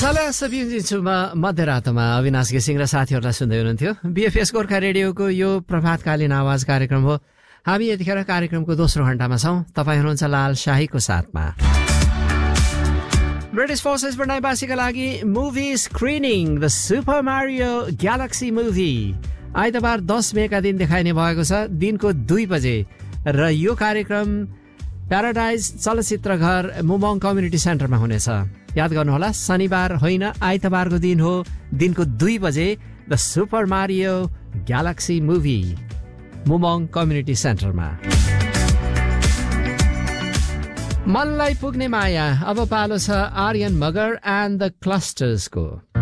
मसाला सबिन्जिन्छुमा मध्यरातमा अविनाश घिसिङ र साथीहरूलाई सुन्दै हुनुहुन्थ्यो। बीएफएस गोर्खा रेडियोको यो प्रभातकालीन आवाज कार्यक्रम हो। हामी यतिखेर कार्यक्रमको दोस्रो घण्टामा छौं। तपाईँ हुनुहुन्छ लाल शाहीको साथमा। ब्रिटिश फोर्सेस नयाबासीका लागि movie screening the super Mario galaxy movie आइतबार 10 मेका दिन देखाइने भएको छ दिनको 2 बजे र यो कार्यक्रम प्याराडाइज चलचित्र घर मुमोङ कम्युनिटी सेन्टरमा हुनेछ। याद गर्नुहोला, शनिबार होइन आइतबारको दिन हो, दिनको 2 बजे the super Mario galaxy movie मुमोङ community सेन्टरमा। मनलाई पुग्ने माया अब पालो छ आर्यन मगर एन्ड द क्लस्टर्सको।